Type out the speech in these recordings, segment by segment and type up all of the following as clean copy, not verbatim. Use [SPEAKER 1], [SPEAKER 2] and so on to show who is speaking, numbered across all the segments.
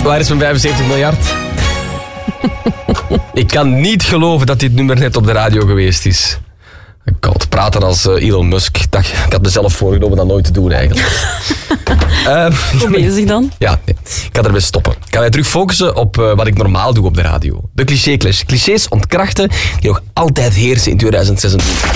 [SPEAKER 1] Waar is mijn 75 miljard? Ik kan niet geloven dat dit nummer net op de radio geweest is. Ik kan het praten als Elon Musk. Ik had mezelf voorgenomen dat nooit te doen eigenlijk.
[SPEAKER 2] Hoe bezig dan?
[SPEAKER 1] Ja, nee. Ik ga erbij stoppen. Ik ga mij terug focussen op wat ik normaal doe op de radio. De cliché-clash. Clichés ontkrachten die nog altijd heersen in 2026.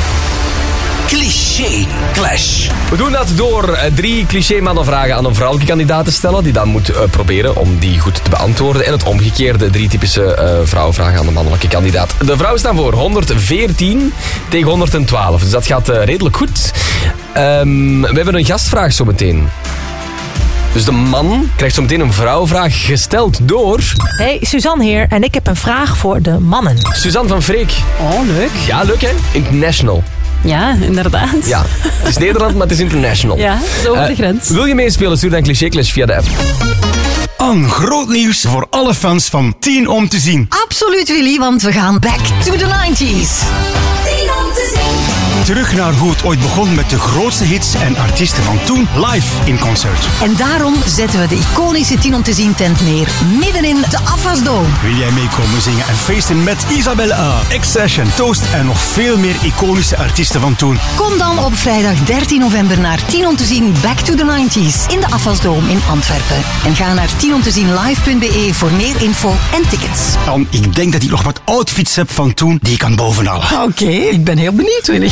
[SPEAKER 3] Cliché-clash.
[SPEAKER 1] We doen dat door 3 cliché-mannenvragen aan een vrouwelijke kandidaat te stellen, die dan moet proberen om die goed te beantwoorden. En het omgekeerde, 3 typische vrouwenvragen aan de mannelijke kandidaat. De vrouwen staan voor 114 tegen 112. Dus dat gaat redelijk goed. We hebben een gastvraag zometeen. Dus de man krijgt zometeen een vrouwenvraag gesteld door...
[SPEAKER 4] Hey, Suzanne hier en ik heb een vraag voor de mannen.
[SPEAKER 1] Suzanne van Freek.
[SPEAKER 2] Oh, leuk.
[SPEAKER 1] Ja, leuk hè? International.
[SPEAKER 2] Ja, inderdaad.
[SPEAKER 1] Ja, het is Nederland, maar het is international.
[SPEAKER 2] Ja, het is over de grens.
[SPEAKER 1] Wil je meespelen? Stuur dan Cliché Clash via de app.
[SPEAKER 5] Een groot nieuws voor alle fans van 10 om te zien.
[SPEAKER 6] Absoluut, Willy, want we gaan back to the 90s. 10 om te zien.
[SPEAKER 5] Terug naar hoe het ooit begon met de grootste hits en artiesten van toen live in concert.
[SPEAKER 6] En daarom zetten we de iconische 10 om te zien tent neer, midden in de Afwasdome.
[SPEAKER 5] Wil jij meekomen zingen en feesten met Isabelle A, X-Session, Toast en nog veel meer iconische artiesten van toen?
[SPEAKER 6] Kom dan op vrijdag 13 november naar 10 om te zien Back to the 90s in de Afwasdome in Antwerpen. En ga naar 10omtezienlive.be voor meer info en tickets.
[SPEAKER 5] Dan, ik denk dat ik nog wat outfits heb van toen die ik kan bovenhalen.
[SPEAKER 6] Oké, ik ben heel benieuwd, Willy.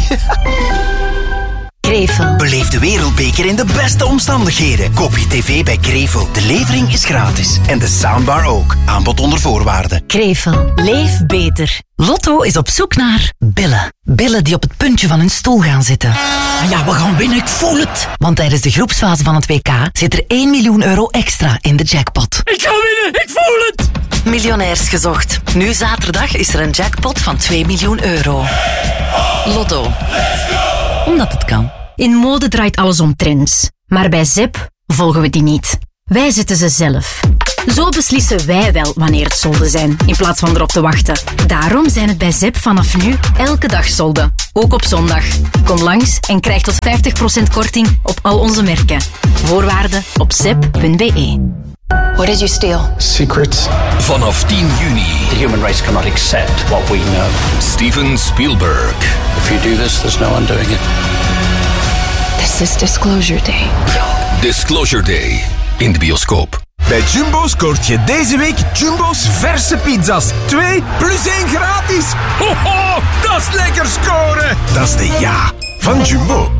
[SPEAKER 6] Krevel.
[SPEAKER 3] Beleef de wereldbeker in de beste omstandigheden. Koop je tv bij Krevel. De levering is gratis. En de soundbar ook. Aanbod onder voorwaarden.
[SPEAKER 6] Krevel. Leef beter. Lotto is op zoek naar billen. Billen die op het puntje van hun stoel gaan zitten. Ja, we gaan winnen, ik voel het. Want tijdens de groepsfase van het WK zit er 1 miljoen euro extra in de jackpot.
[SPEAKER 3] Ik ga winnen, ik voel het!
[SPEAKER 6] Miljonairs gezocht. Nu zaterdag is er een jackpot van 2 miljoen euro. Lotto. Omdat het kan.
[SPEAKER 7] In mode draait alles om trends. Maar bij Zep volgen we die niet. Wij zetten ze zelf. Zo beslissen wij wel wanneer het solden zijn, in plaats van erop te wachten. Daarom zijn het bij Zep vanaf nu elke dag solden. Ook op zondag. Kom langs en krijg tot 50% korting op al onze merken. Voorwaarden op zep.be.
[SPEAKER 8] What did you steal?
[SPEAKER 9] Secrets.
[SPEAKER 10] Vanaf 10 juni.
[SPEAKER 9] The human race cannot accept what we know.
[SPEAKER 10] Steven Spielberg.
[SPEAKER 9] If you do this, there's no undoing it.
[SPEAKER 8] This is Disclosure Day.
[SPEAKER 10] Disclosure Day. In de bioscoop.
[SPEAKER 11] Bij Jumbo scoort je deze week Jumbo's verse pizza's. 2 plus 1 gratis. Ho ho, dat is lekker scoren. Dat is de ja van Jumbo.